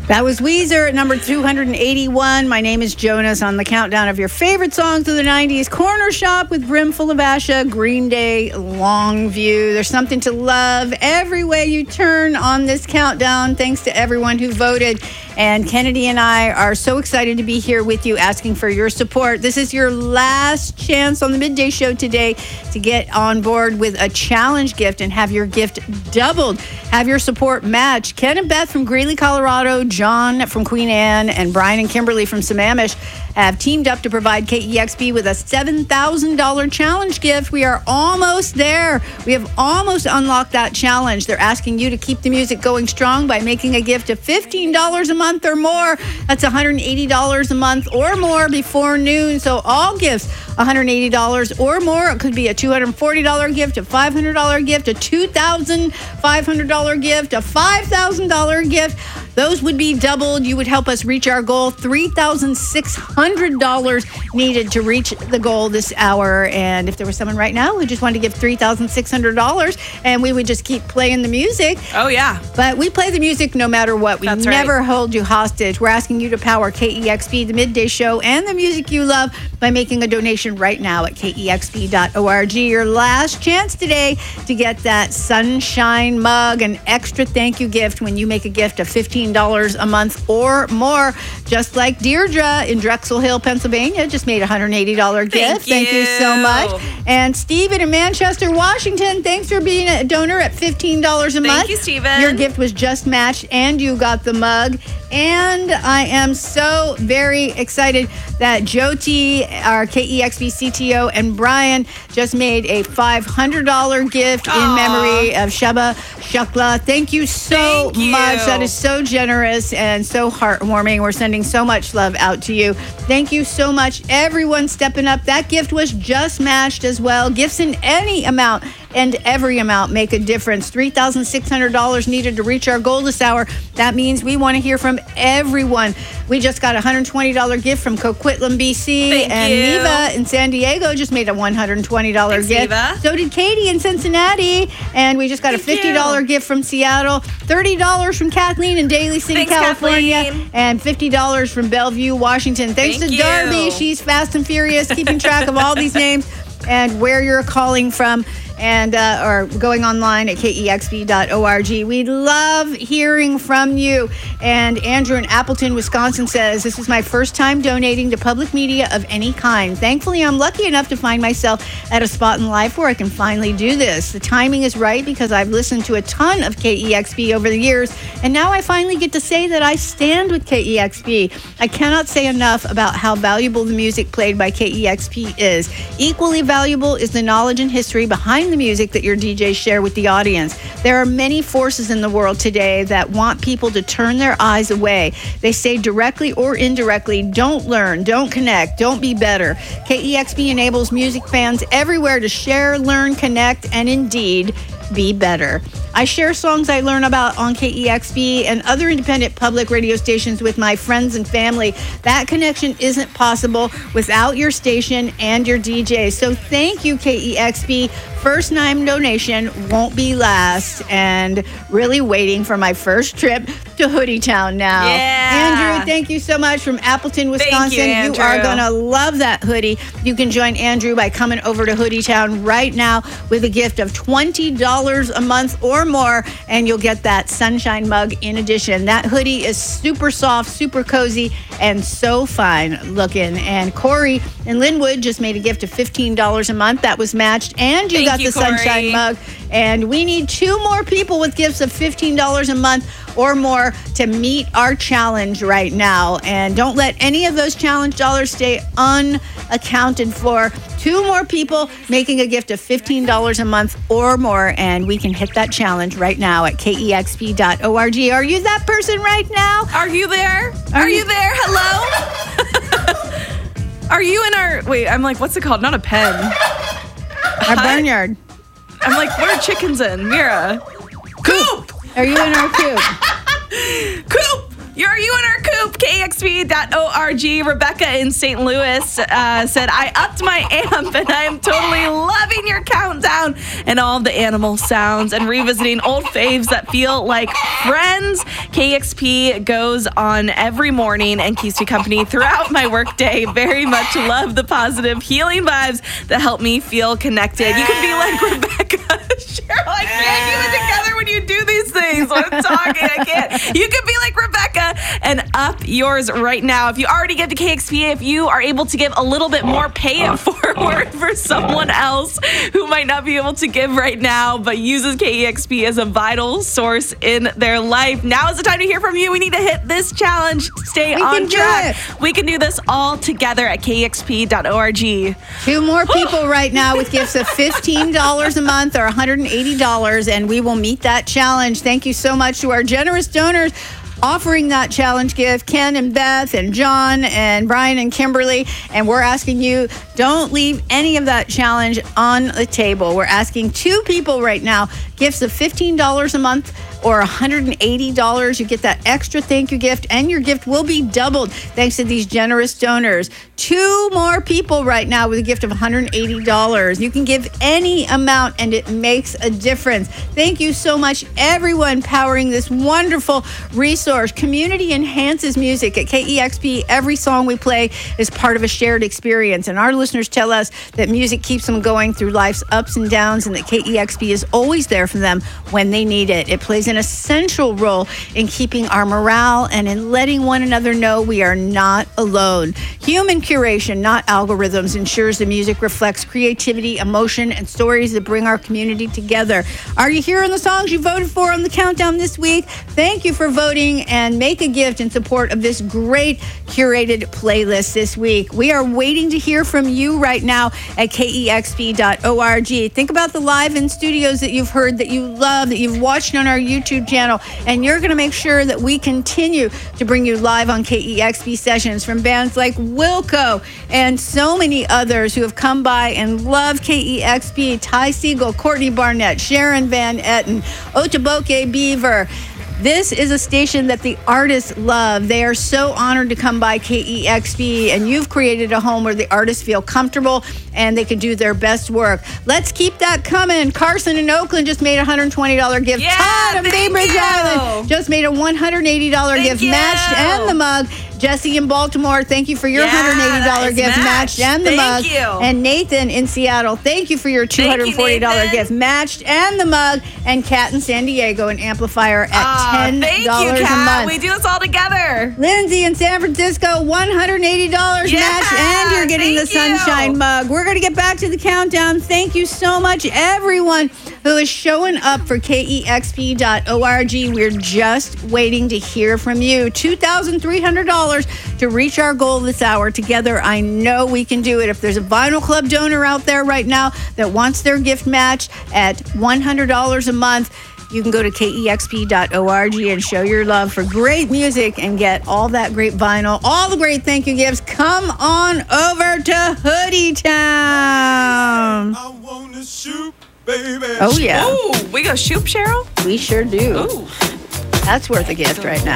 That was Weezer at number 281. My name is Jonas on the countdown of your favorite songs of the 90s. Corner Shop with Brimful of Asha, Green Day, Longview. There's something to love every way you turn on this countdown. Thanks to everyone who voted. And Kennedy and I are so excited to be here with you, asking for your support. This is your last chance on the Midday Show today to get on board with a challenge gift and have your gift doubled. Have your support match. Ken and Beth from Greeley, Colorado, John from Queen Anne, and Brian and Kimberly from Sammamish have teamed up to provide KEXP with a $7,000 challenge gift. We are almost there. We have almost unlocked that challenge. They're asking you to keep the music going strong by making a gift of $15 a month or more. That's $180 a month or more before noon. So all gifts, $180 or more. It could be a $240 gift, a $500 gift, a $2,500 gift, a $5,000 gift. Those would be doubled. You would help us reach our goal. $3,600 needed to reach the goal this hour. And if there was someone right now who just wanted to give $3,600, and we would just keep playing the music. Oh, yeah. But we play the music no matter what. We That's never right. hold you hostage. We're asking you to power KEXP, the Midday Show, and the music you love by making a donation right now at KEXP.org. Your last chance today to get that Sunshine mug, an extra thank you gift when you make a gift of $15 a month or more. Just like Deirdre in Drexel Hill, Pennsylvania, just made a $180 gift. Thank you so much. And Stephen in Manchester, Washington, thanks for being a donor at $15 a month. Thank you, Stephen. Your gift was just matched, and you got the mug. And I am so very excited that Jyoti, our KEXP CTO, and Brian just made a $500 gift in memory of Sheba Shukla. Thank you so much. That is so generous and so heartwarming. We're sending so much love out to you. Thank you so much, everyone stepping up. That gift was just matched as well. Gifts in any amount and every amount make a difference. $3,600 needed to reach our goal this hour. That means we want to hear from everyone. We just got a $120 gift from Coquitlam, BC. Thank and you. Neva in San Diego just made a $120 Thanks, gift. Neva. So did Katie in Cincinnati. And we just got a $50 gift from Seattle. $30 from Kathleen in Daly City, Thanks, California. Kathleen. And $50 from Bellevue, Washington. Thanks Thank to you. Darby. She's fast and furious, keeping track of all these names and where you're calling from, and or going online at KEXP.org. We love hearing from you. And Andrew in Appleton, Wisconsin says, this is my first time donating to public media of any kind. Thankfully, I'm lucky enough to find myself at a spot in life where I can finally do this. The timing is right because I've listened to a ton of KEXP over the years, and now I finally get to say that I stand with KEXP. I cannot say enough about how valuable the music played by KEXP is. Equally valuable is the knowledge and history behind the music that your DJs share with the audience. There are many forces in the world today that want people to turn their eyes away. They say directly or indirectly, don't learn, don't connect, don't be better. KEXP enables music fans everywhere to share, learn, connect, and indeed be better. I share songs I learn about on KEXP and other independent public radio stations with my friends and family. That connection isn't possible without your station and your DJ. So thank you, KEXP. First time donation won't be last, and really waiting for my first trip to Hoodie Town now. Yeah. Andrew, thank you so much from Appleton, Wisconsin. Thank you, Andrew. are going to love that hoodie. You can join Andrew by coming over to Hoodie Town right now with a gift of $20 a month or more, and you'll get that Sunshine mug in addition. That hoodie is super soft, super cozy, and so fine looking. And Corey in Linwood just made a gift of $15 a month. That was matched, and you got the Sunshine mug. And we need 2 more people with gifts of $15 a month or more to meet our challenge right now. And don't let any of those challenge dollars stay unaccounted for. 2 more people making a gift of $15 a month or more, and we can hit that challenge right now at KEXP.org. Are you that person right now? Are you there? Are you there? Hello? Are you in our... Wait, I'm like, what's it called? Not a pen. Our barnyard. I'm like, what are chickens in? Mira. Coop! Are you in our coop? Coop! Are you in our coop? KEXP.org. Rebecca in St. Louis said, I upped my amp and I am totally loving your countdown and all the animal sounds and revisiting old faves that feel like friends. KEXP goes on every morning and keeps me company throughout my workday. Very much love the positive healing vibes that help me feel connected. You can be like Rebecca. Cheryl, I can't keep it together when you do these things. When I'm talking, I can't. You can be like Rebecca and up yours right now. If you already give to KEXP, if you are able to give a little bit more, pay it forward for someone else who might not be able to give right now, but uses KEXP as a vital source in their life. Now is the time to hear from you. We need to hit this challenge. Stay on track. We can do this all together at KEXP.org. 2 more people right now with gifts of $15 a month or $180, and we will meet that challenge. Thank you so much to our generous donors offering that challenge gift, Ken and Beth and John and Brian and Kimberly. And we're asking you, don't leave any of that challenge on the table. We're asking 2 people right now, gifts of $15 a month or $180. You get that extra thank you gift, and your gift will be doubled thanks to these generous donors. 2 more people right now with a gift of $180. You can give any amount, and it makes a difference. Thank you so much, everyone powering this wonderful resource. Community enhances music at KEXP. Every song we play is part of a shared experience, and our listeners tell us that music keeps them going through life's ups and downs, and that KEXP is always there for them when they need it. It plays an essential role in keeping our morale and in letting one another know we are not alone. Human curation, not algorithms, ensures the music reflects creativity, emotion, and stories that bring our community together. Are you hearing the songs you voted for on the countdown this week? Thank you for voting, and make a gift in support of this great curated playlist this week. We are waiting to hear from you right now at KEXP.org. Think about the live in studios that you've heard, that you love, that you've watched on our YouTube channel, and you're going to make sure that we continue to bring you live on KEXP sessions from bands like Wilco and so many others who have come by and love KEXP. Ty Siegel, Courtney Barnett, Sharon Van Etten, Otoboke Beaver. This is a station that the artists love. They are so honored to come by KEXP, and you've created a home where the artists feel comfortable and they can do their best work. Let's keep that coming. Carson in Oakland just made a $120 gift. Todd in Bainbridge Island just made a $180 gift, matched and the mug. Jesse in Baltimore, thank you for your $180 gift, matched and the mug. Thank you. And Nathan in Seattle, thank you for your $240 gift, matched and the mug. And Kat in San Diego, an amplifier at $10 thank you, a Kat. month. We do this all together. Lindsay in San Francisco, $180 matched, and you're getting the Sunshine mug. We're going to get back to the countdown. Thank you so much, everyone who is showing up for KEXP.org. We're just waiting to hear from you. $2,300 to reach our goal this hour. Together, I know we can do it. If there's a Vinyl Club donor out there right now that wants their gift matched at $100 a month, you can go to KEXP.org and show your love for great music and get all that great vinyl, all the great thank you gifts. Come on over to Hoodie Town. I wanna shoot, baby. Oh, yeah. Ooh, we go shoot, Cheryl? We sure do. Ooh. That's worth a gift right now.